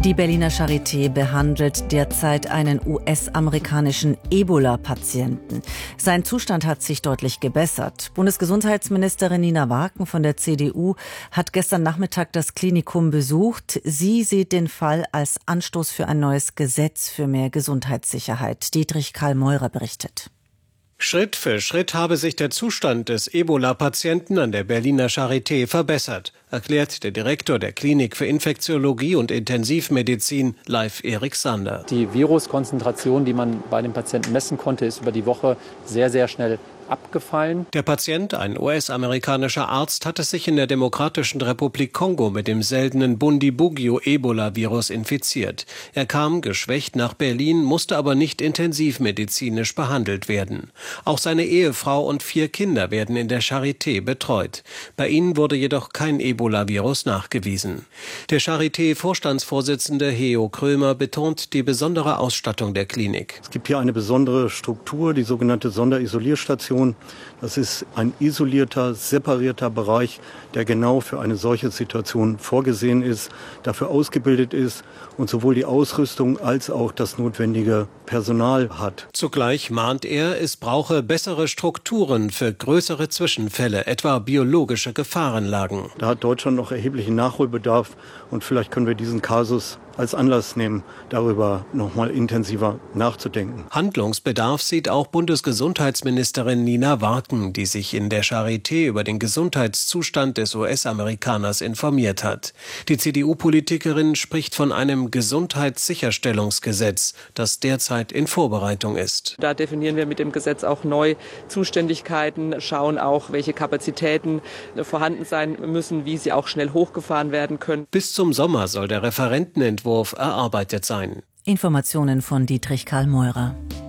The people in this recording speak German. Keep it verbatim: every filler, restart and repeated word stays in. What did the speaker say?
Die Berliner Charité behandelt derzeit einen U S-amerikanischen Ebola-Patienten. Sein Zustand hat sich deutlich gebessert. Bundesgesundheitsministerin Nina Warken von der C D U hat gestern Nachmittag das Klinikum besucht. Sie sieht den Fall als Anstoß für ein neues Gesetz für mehr Gesundheitssicherheit. Dietrich Karl Meurer berichtet. Schritt für Schritt habe sich der Zustand des Ebola-Patienten an der Berliner Charité verbessert, erklärt der Direktor der Klinik für Infektiologie und Intensivmedizin, Leif Erik Sander. Die Viruskonzentration, die man bei dem Patienten messen konnte, ist über die Woche sehr, sehr schnell abgefallen. Der Patient, ein U S-amerikanischer Arzt, hatte sich in der Demokratischen Republik Kongo mit dem seltenen Bundibugyo-Ebola-Virus infiziert. Er kam geschwächt nach Berlin, musste aber nicht intensivmedizinisch behandelt werden. Auch seine Ehefrau und vier Kinder werden in der Charité betreut. Bei ihnen wurde jedoch kein Ebola-Virus nachgewiesen. Der Charité-Vorstandsvorsitzende Heo Krömer betont die besondere Ausstattung der Klinik. Es gibt hier eine besondere Struktur, die sogenannte Sonderisolierstation. Das ist ein isolierter, separierter Bereich, der genau für eine solche Situation vorgesehen ist, dafür ausgebildet ist und sowohl die Ausrüstung als auch das notwendige Personal hat. Zugleich mahnt er, es brauche bessere Strukturen für größere Zwischenfälle, etwa biologische Gefahrenlagen. Da hat Deutschland noch erheblichen Nachholbedarf und vielleicht können wir diesen Kasus als Anlass nehmen, darüber noch mal intensiver nachzudenken. Handlungsbedarf sieht auch Bundesgesundheitsministerin Nina Warken, die sich in der Charité über den Gesundheitszustand des U S-Amerikaners informiert hat. Die C D U-Politikerin spricht von einem Gesundheitssicherstellungsgesetz, das derzeit in Vorbereitung ist. Da definieren wir mit dem Gesetz auch neu Zuständigkeiten, schauen auch, welche Kapazitäten vorhanden sein müssen, wie sie auch schnell hochgefahren werden können. Bis zum Sommer soll der Referentenentwurf erarbeitet sein. Informationen von Dietrich Karl Meurer.